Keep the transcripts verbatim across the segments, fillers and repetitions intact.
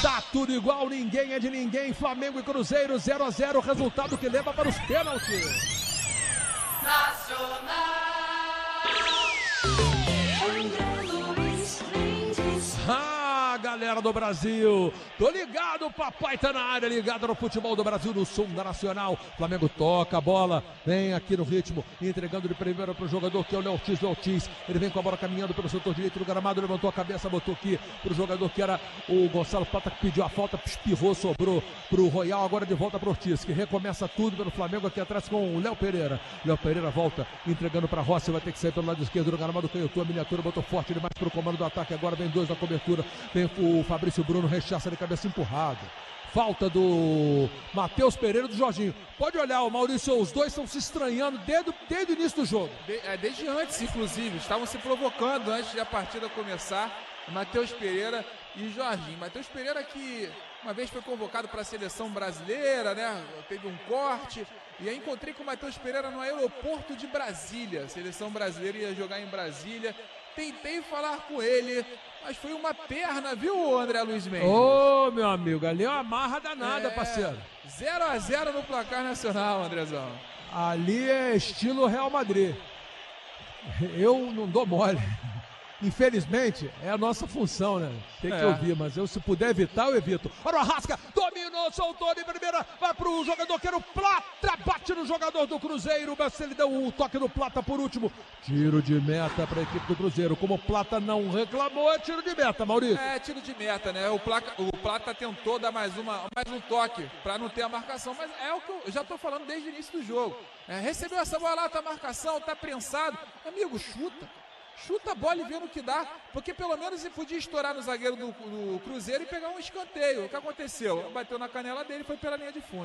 Tá tudo igual, ninguém é de ninguém. Flamengo e Cruzeiro zero a zero, resultado que leva para os pênaltis. Nacional. Ah, galera do Brasil, tô ligado, o papai tá na área, ligado no futebol do Brasil, no som da Nacional. Flamengo toca a bola, vem aqui no ritmo, entregando de primeira pro jogador que é o Léo Ortiz, Léo Ortiz, ele vem com a bola caminhando pelo setor direito do gramado, levantou a cabeça, botou aqui pro jogador que era o Gonçalo Plata, que pediu a falta, espirrou, sobrou pro Royal, agora de volta pro Ortiz, que recomeça tudo pelo Flamengo aqui atrás com o Léo Pereira. Léo Pereira volta, entregando pra Rossi, vai ter que sair pelo lado esquerdo do gramado, canhotou a miniatura, botou forte demais pro comando do ataque, agora vem dois na cobertura, vem o Fabrício Bruno, rechaça de cabeça, empurrado. Falta do Matheus Pereira e do Jorginho. Pode olhar, o Maurício, os dois estão se estranhando desde, desde o início do jogo. De, é, desde antes, inclusive, estavam se provocando antes da partida começar. Matheus Pereira e Jorginho. Matheus Pereira que uma vez foi convocado para a seleção brasileira, né? Teve um corte. E aí encontrei com o Matheus Pereira no aeroporto de Brasília. A seleção brasileira ia jogar em Brasília. Tentei falar com ele, mas foi uma perna, viu, André Luiz Mendes? Ô, oh, meu amigo, ali é uma marra danada, é, parceiro. zero a zero no placar nacional, Andrezão. Ali é estilo Real Madrid. Eu não dou mole. Infelizmente, é a nossa função, né? Tem que é. ouvir, mas eu, se puder evitar, eu evito. Olha o Arrasca, dominou, soltou de primeira, vai pro jogador que era o Plata, bate no jogador do Cruzeiro, mas ele deu o toque do Plata por último. Tiro de meta para a equipe do Cruzeiro. Como o Plata não reclamou, é tiro de meta, Maurício. É, tiro de meta, né? O, placa, o Plata tentou dar mais, uma, mais um toque para não ter a marcação, mas é o que eu já tô falando desde o início do jogo. É, recebeu essa bola lá, tá marcação, tá prensado. Amigo, chuta. Chuta a bola e vê no que dá, porque pelo menos ele podia estourar no zagueiro do, do Cruzeiro e pegar um escanteio. O que aconteceu? Bateu na canela dele e foi pela linha de fundo.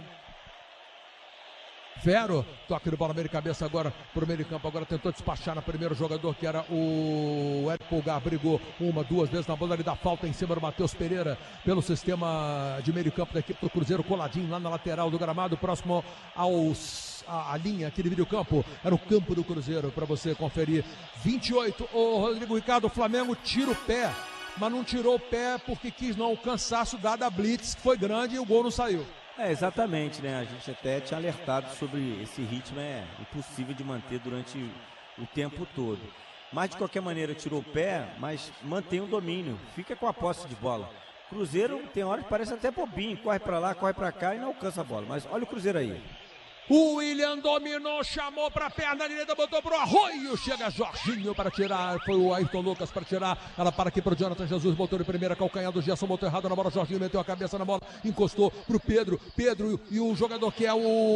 Vero, toque de bola meio de cabeça agora pro meio de campo, agora tentou despachar no primeiro jogador que era o Ed Pulgar, brigou uma, duas vezes na bola, ele dá falta em cima do Matheus Pereira pelo sistema de meio de campo da equipe do Cruzeiro, coladinho lá na lateral do gramado, próximo aos A, a linha aqui de videocampo, era o campo do Cruzeiro, para você conferir. vinte e oito, o Rodrigo Ricardo, o Flamengo tira o pé, mas não tirou o pé porque quis não, o cansaço dado a blitz, que foi grande e o gol não saiu. É, exatamente, né? A gente até tinha alertado sobre esse ritmo, é impossível de manter durante o tempo todo. Mas de qualquer maneira tirou o pé, mas mantém o domínio, fica com a posse de bola. Cruzeiro tem hora que parece até bobinho, corre para lá, corre para cá e não alcança a bola. Mas olha o Cruzeiro aí. O William dominou, chamou para a perna direita, botou pro Arroio, chega Jorginho para tirar, foi o Ayrton Lucas para tirar, ela para aqui pro Jonathan Jesus, botou de primeira, calcanhar do Gerson, botou errado na bola, Jorginho meteu a cabeça na bola, encostou pro Pedro, Pedro e o jogador que é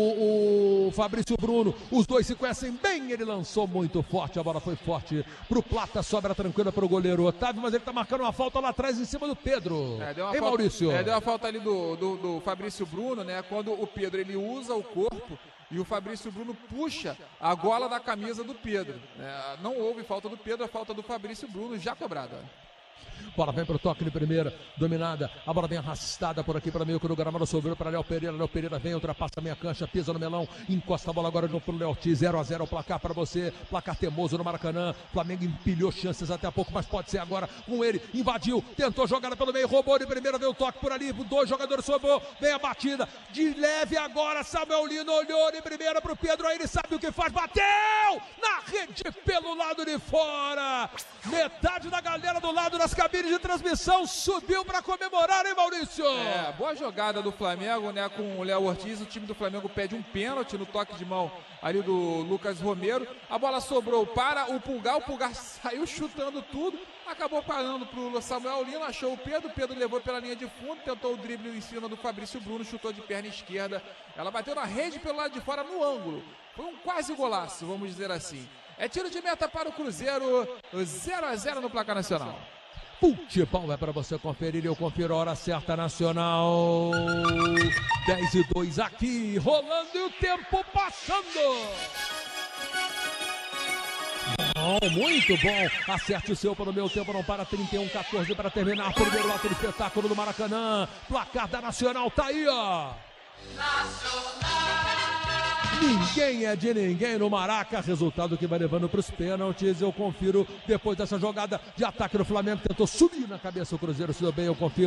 o, o Fabrício Bruno, os dois se conhecem bem, ele lançou muito forte, a bola foi forte pro Plata, sobra tranquila pro goleiro Otávio, mas ele tá marcando uma falta lá atrás em cima do Pedro. É, deu uma Ei, falta, Maurício? É, deu uma falta ali do, do, do Fabrício Bruno, né, quando o Pedro ele usa o corpo, e o Fabrício Bruno puxa a gola da camisa do Pedro. É, não houve falta do Pedro, a falta do Fabrício Bruno já cobrada. Bola vem pro toque de primeira, dominada, a bola vem arrastada por aqui para meio que o gramado, sobrou para Léo Pereira, Léo Pereira vem, ultrapassa a meia cancha, pisa no melão, encosta a bola agora de novo pro Léo Ortiz, zero a zero o placar para você, placar teimoso no Maracanã, Flamengo empilhou chances até há pouco, mas pode ser agora com ele, invadiu, tentou jogada pelo meio, roubou de primeira, veio o toque por ali, dois jogadores sobrou, vem a batida, de leve agora, Samuel Lino olhou de primeira pro Pedro, aí ele sabe o que faz, bateu na rede pelo lado de fora, metade da galera do lado das cabines de transmissão subiu para comemorar, hein, Maurício? É, boa jogada do Flamengo, né, com o Léo Ortiz, o time do Flamengo pede um pênalti no toque de mão ali do Lucas Romero, a bola sobrou para o Pulgar, o Pulgar saiu chutando tudo, acabou parando pro Samuel Lino, achou o Pedro, o Pedro levou pela linha de fundo, tentou o drible em cima do Fabrício Bruno, chutou de perna esquerda, ela bateu na rede pelo lado de fora no ângulo, foi um quase golaço, vamos dizer assim. É tiro de meta para o Cruzeiro, zero a zero no placar nacional. Futebol é para você conferir, eu confiro a hora certa, Nacional dez e dois aqui, rolando e o tempo passando. Bom, muito bom, acerte o seu para o meu tempo, não para, trinta e um a quatorze para terminar, primeiro ato do espetáculo do Maracanã, placar da Nacional tá aí, ó. Nacional! Ninguém é de ninguém no Maraca, resultado que vai levando para os pênaltis, eu confiro depois dessa jogada de ataque do Flamengo, tentou subir na cabeça o Cruzeiro, se deu bem, eu confiro.